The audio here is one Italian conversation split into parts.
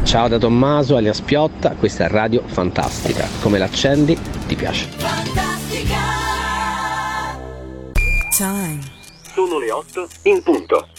Ciao da Tommaso alias Piotta, questa è Radio Fantastica. Come l'accendi, ti piace. Fantastica. Time. Sono le 8 in punto.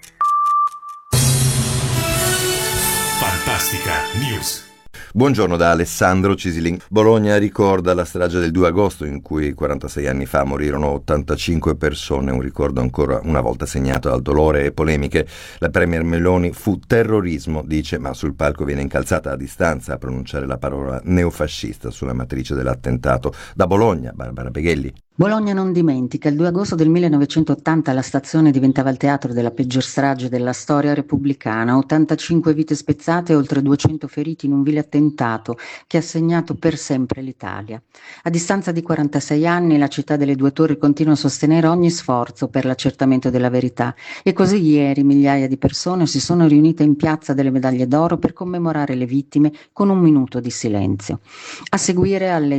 Fantastica News. Buongiorno da Alessandro Cisilin. Bologna ricorda la strage del 2 agosto in cui 46 anni fa morirono 85 persone, un ricordo ancora una volta segnato dal dolore e polemiche. La premier Meloni fu terrorismo, dice, ma sul palco viene incalzata a distanza a pronunciare la parola neofascista sulla matrice dell'attentato. Da Bologna, Barbara Beghelli. Bologna non dimentica, il 2 agosto del 1980 la stazione diventava il teatro della peggior strage della storia repubblicana, 85 vite spezzate e oltre 200 feriti in un vile attentato che ha segnato per sempre l'Italia. A distanza di 46 anni la città delle due torri continua a sostenere ogni sforzo per l'accertamento della verità e così ieri migliaia di persone si sono riunite in Piazza delle Medaglie d'Oro per commemorare le vittime con un minuto di silenzio. A seguire alle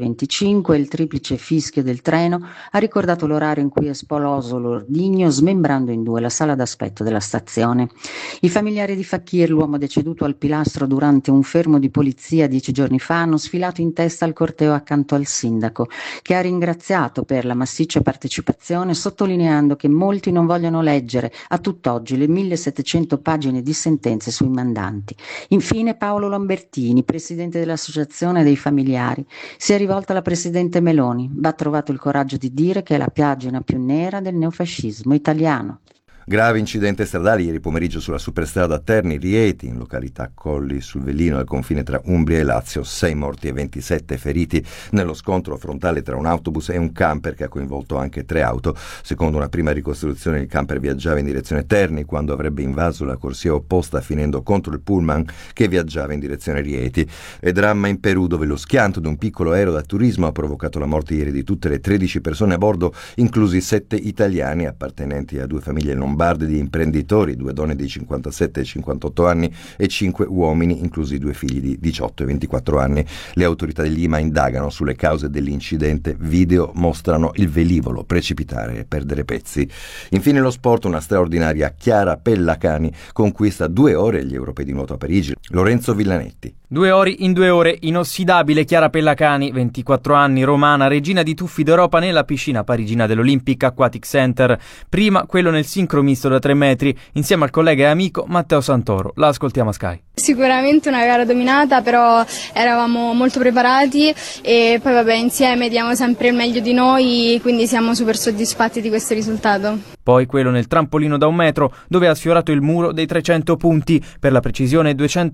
10:25 il triplice fischio del treno ha ricordato l'orario in cui è esploso l'ordigno smembrando in due la sala d'aspetto della stazione. I familiari di Fakir, l'uomo deceduto al pilastro durante un fermo di polizia 10 giorni fa, hanno sfilato in testa al corteo accanto al sindaco, che ha ringraziato per la massiccia partecipazione, sottolineando che molti non vogliono leggere a tutt'oggi le 1700 pagine di sentenze sui mandanti. Infine Paolo Lambertini, presidente dell'Associazione dei Familiari, si è rivolto alla presidente Meloni. Va trovato il coraggio di dire che è la pagina più nera del neofascismo italiano. Grave incidente stradale ieri pomeriggio sulla superstrada Terni-Rieti, in località Colli sul Velino, al confine tra Umbria e Lazio. 6 morti e 27 feriti nello scontro frontale tra un autobus e un camper che ha coinvolto anche 3 auto. Secondo una prima ricostruzione, il camper viaggiava in direzione Terni quando avrebbe invaso la corsia opposta, finendo contro il pullman che viaggiava in direzione Rieti. E dramma in Perù, dove lo schianto di un piccolo aereo da turismo ha provocato la morte ieri di tutte le 13 persone a bordo, inclusi 7 italiani appartenenti a 2 famiglie lombarde di imprenditori, 2 donne di 57 e 58 anni e 5 uomini, inclusi 2 figli di 18 e 24 anni. Le autorità di Lima indagano sulle cause dell'incidente. Video mostrano il velivolo precipitare e perdere pezzi. Infine lo sport, una straordinaria Chiara Pellacani conquista 2 ore agli europei di nuoto a Parigi. Lorenzo Villanetti. 2 ore in 2 ore, inossidabile Chiara Pellacani, 24 anni, romana, regina di tuffi d'Europa nella piscina parigina dell'Olympic Aquatic Center. Prima quello nel sincro misto da 3 metri, insieme al collega e amico Matteo Santoro. La ascoltiamo a Sky. Sicuramente una gara dominata, però eravamo molto preparati e poi vabbè, insieme diamo sempre il meglio di noi, quindi siamo super soddisfatti di questo risultato. Poi quello nel trampolino da 1 metro, dove ha sfiorato il muro dei 300 punti, per la precisione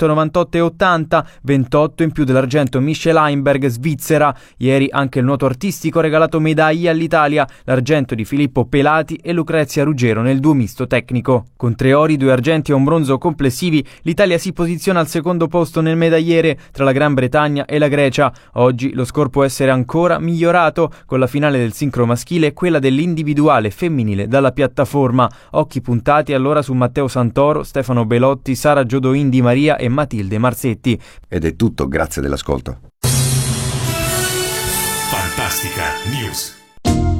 298,80, 28 in più dell'argento Michelle Heimberg, svizzera. Ieri anche il nuoto artistico ha regalato medaglie all'Italia, l'argento di Filippo Pelati e Lucrezia Ruggero nel duo misto tecnico. Con 3 ori, 2 argenti e un bronzo complessivi, l'Italia si posiziona al secondo posto nel medagliere tra la Gran Bretagna e la Grecia. Oggi lo score può essere ancora migliorato, con la finale del sincro maschile e quella dell'individuale femminile dalla piattaforma. Occhi puntati allora su Matteo Santoro, Stefano Belotti, Sara Giodoin Di Maria e Matilde Marsetti. Ed è tutto, grazie dell'ascolto. Fantastica News.